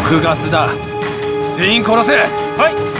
毒ガスだ。全員殺せ。 はい。